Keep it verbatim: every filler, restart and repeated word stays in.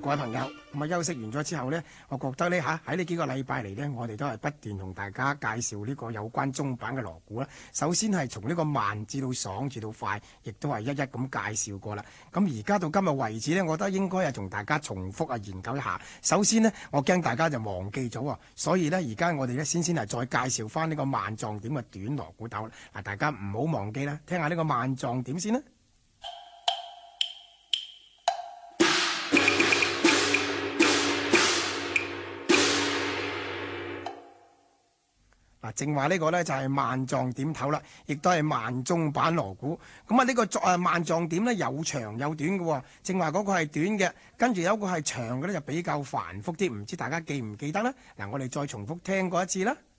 各位朋友，咁啊休息完咗之後呢，我覺得呢，嚇喺呢幾個禮拜嚟呢，我哋都係不斷同大家介紹呢個有關中板嘅鑼鼓啦。首先係從呢個慢至到爽至到快，亦都係一一咁介紹過啦。咁而家到今日為止呢，我覺得應該係同大家重複啊研究一下。首先呢，我驚大家就忘記咗喎，所以呢，而家我哋呢，先先係再介紹翻呢個慢撞點嘅短鑼鼓斗。嗱，大家唔好忘記啦，聽下呢個慢撞點先啦。嗱，正話呢個呢就係慢撞點頭啦，亦都係慢中板鑼鼓。咁啊，呢個作啊慢撞點呢有長有短嘅喎。正話嗰個係短嘅，跟住有一個係長嘅呢，就比較繁複啲，唔知大家記唔記得呢？嗱，我哋再重複聽過一次啦。